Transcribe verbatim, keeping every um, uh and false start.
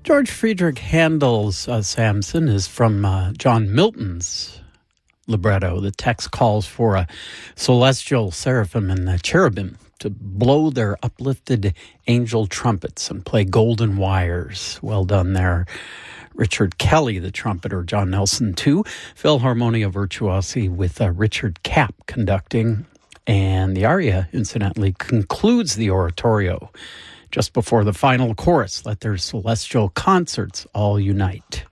George Friedrich Handel's uh, Samson is from uh, John Milton's libretto. The text calls for a celestial seraphim and a cherubim to blow their uplifted angel trumpets and play golden wires. Well done there. Richard Kelly, the trumpeter, John Nelson, too. Philharmonia Virtuosi with uh, Richard Kapp conducting. And the aria, incidentally, concludes the oratorio just before the final chorus. Let their celestial concerts all unite.